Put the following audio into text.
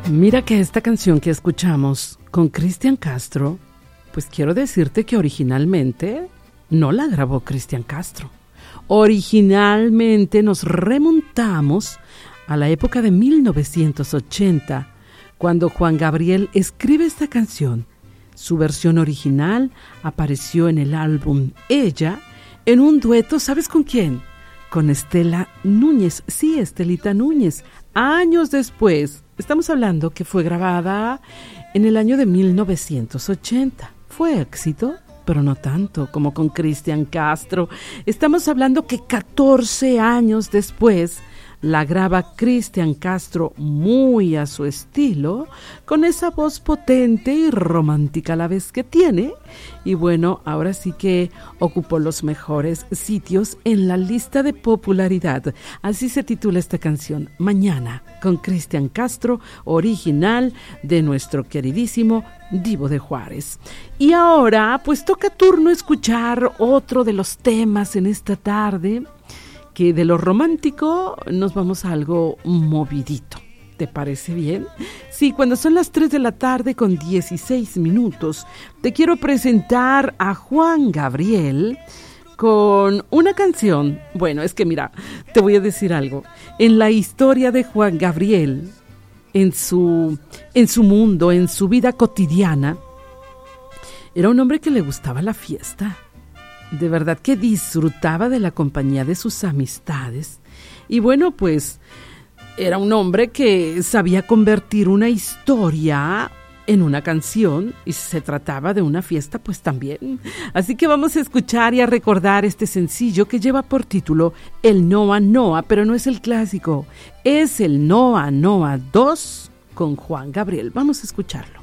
Mira que esta canción que escuchamos con Cristian Castro, pues quiero decirte que originalmente no la grabó Cristian Castro. Originalmente nos remontamos a la época de 1980, cuando Juan Gabriel escribe esta canción. Su versión original apareció en el álbum Ella, en un dueto, ¿sabes con quién? Con Estela Núñez, sí, Estelita Núñez, años después. Estamos hablando que fue grabada en el año de 1980. Fue éxito, pero no tanto como con Cristian Castro. Estamos hablando que 14 años después la graba Cristian Castro muy a su estilo, con esa voz potente y romántica a la vez que tiene. Y bueno, ahora sí que ocupó los mejores sitios en la lista de popularidad. Así se titula esta canción, Mañana, con Cristian Castro, original de nuestro queridísimo Divo de Juárez. Y ahora, pues toca turno escuchar otro de los temas en esta tarde, que de lo romántico nos vamos a algo movidito. ¿Te parece bien? Sí, cuando son las 3 de la tarde con 16 minutos, te quiero presentar a Juan Gabriel con una canción. Bueno, es que mira, te voy a decir algo. En la historia de Juan Gabriel, en su mundo, en su vida cotidiana, era un hombre que le gustaba la fiesta. De verdad que disfrutaba de la compañía de sus amistades. Y bueno, pues era un hombre que sabía convertir una historia en una canción, y si se trataba de una fiesta, pues también. Así que vamos a escuchar y a recordar este sencillo que lleva por título El Noa Noa, pero no es el clásico, es el Noa Noa 2 con Juan Gabriel. Vamos a escucharlo.